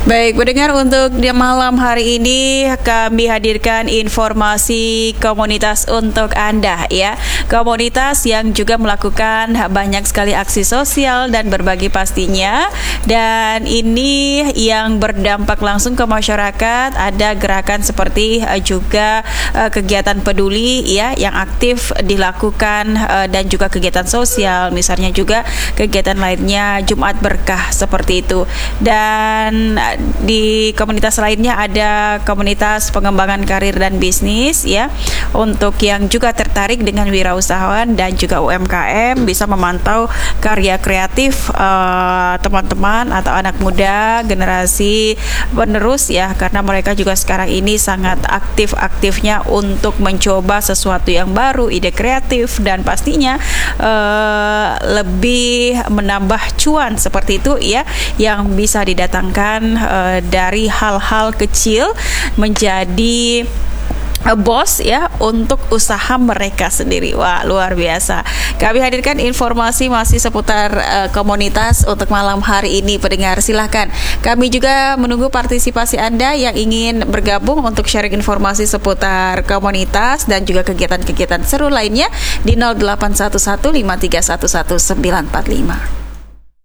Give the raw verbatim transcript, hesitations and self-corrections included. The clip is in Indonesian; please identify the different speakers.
Speaker 1: Baik, pendengar, untuk di malam hari ini kami hadirkan informasi komunitas untuk Anda ya. Komunitas yang juga melakukan banyak sekali aksi sosial dan berbagi pastinya. Dan ini yang berdampak langsung ke masyarakat. Ada gerakan seperti juga uh, kegiatan peduli ya yang aktif dilakukan uh, dan juga kegiatan sosial, misalnya juga kegiatan lainnya Jumat Berkah seperti itu. Dan di komunitas lainnya ada komunitas pengembangan karir dan bisnis ya. Untuk yang juga tertarik dengan wirausahaan dan juga U M K M, bisa memantau karya kreatif uh, teman-teman atau anak muda generasi penerus ya, karena mereka juga sekarang ini sangat aktif-aktifnya untuk mencoba sesuatu yang baru, ide kreatif, dan pastinya uh, lebih menambah cuan seperti itu ya, yang bisa didatangkan uh, dari hal-hal kecil menjadi bos ya untuk usaha mereka sendiri. Wah, luar biasa. Kami hadirkan informasi masih seputar uh, komunitas untuk malam hari ini. Pendengar, silahkan. Kami juga menunggu partisipasi Anda yang ingin bergabung untuk sharing informasi seputar komunitas dan juga kegiatan-kegiatan seru lainnya di nol delapan satu satu lima tiga satu satu sembilan empat lima.